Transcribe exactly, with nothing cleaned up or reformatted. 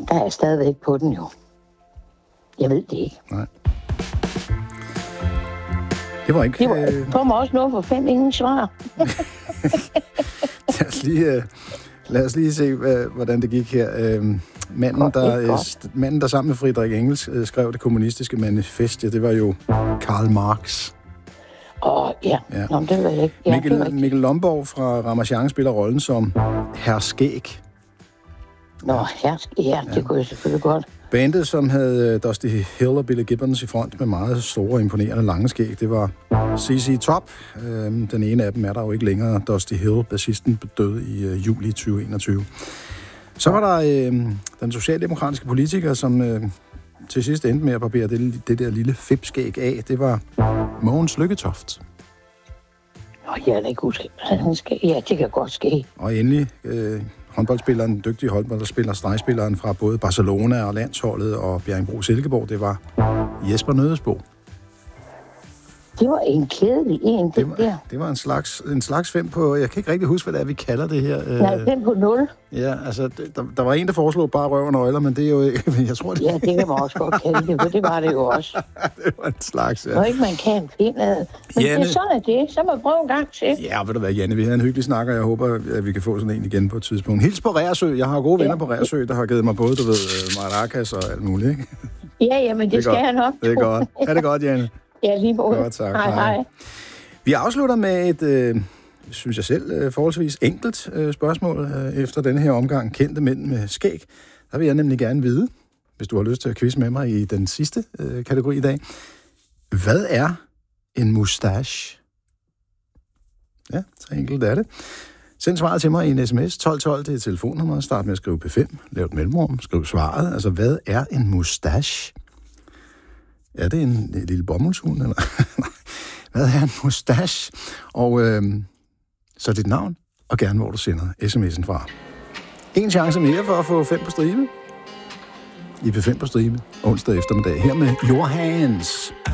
Der er jeg stadigvæk på den jo. Jeg ved det ikke. Nej. Det var ikke... Det var, øh... får mig også noget for fem ingen svar. lad, os lige, uh, lad os lige se, uh, hvordan det gik her. Uh, manden, der, uh, manden, der sammen med Friedrich Engels uh, skrev det kommunistiske manifest, ja, det var jo Karl Marx. Åh, oh, ja. ja. Nå, det var jeg ikke. Ja, Mikkel, det Mikkel Lomborg fra Ramasjang spiller rollen som Herr Skæg. Nå, Herr Skæg, ja, det ja. kunne jeg selvfølgelig godt. Bandet, som havde Dusty Hill og Billy Gibbons i front med meget store, imponerende lange skæg, det var C C Top. Øhm, den ene af dem er der jo ikke længere. Dusty Hill, bassisten, døde i øh, juli tyve enogtyve. Så var der øh, den socialdemokratiske politiker, som øh, til sidst endte med at barbere det, det der lille fipskæg af. Det var Mogens Lykketoft. Nå, jeg er ikke huske. Han skal, ja, det kan godt ske. Og endelig... Øh, håndboldspilleren, den dygtige håndboldspiller, stregspilleren fra både Barcelona og landsholdet og Bjerringbro-Silkeborg, det var Jesper Nødesbo. Det var en kedelig en, det, det var, der. Det var en slags, en slags fem på, jeg kan ikke rigtig huske, hvad det er, vi kalder det her. Nej, fem på nul. Ja, altså, der, der var en, der foreslog bare røv og nøgler, men det er jo ikke, jeg tror det... Ja, det kan man også godt kalde det, for det var det jo også. Det var en slags, ja. Når ikke man kan finde ad. Men Janne, det er sådan, at det. Så må jeg prøve en gang til. Ja, ved du hvad, Janne, vi havde en hyggelig snak, og jeg håber, at vi kan få sådan en igen på et tidspunkt. Hils på Reersø. Jeg har gode venner ja. på Reersø, der har givet mig både, du ved, maracas og alt muligt, ikke? Ja, ja, men det, det skal jeg nok. Det er godt. Ha' det godt, Janne. Ja, lige måde. Godt, tak. Hej, hej. Vi afslutter med et, øh, synes jeg selv, øh, forholdsvis enkelt øh, spørgsmål øh, efter denne her omgang. Kendte mænd med skæg. Der vil jeg nemlig gerne vide, hvis du har lyst til at quizze med mig i den sidste øh, kategori i dag. Hvad er en mustache? Ja, så enkelt er det. Send svaret til mig i en sms. tolv tolv, det er telefonnummer. Start med at skrive P fem. Lav et mellemrum. Skriv svaret. Altså, hvad er en mustache? Er det en, en lille bomuldshund, eller? Hvad er en mustache? Og øh, så dit navn, og gerne hvor du sender sms'en fra. En chance mere for at få fem på stribe. I P fem på stribe, onsdag eftermiddag, her med Johans.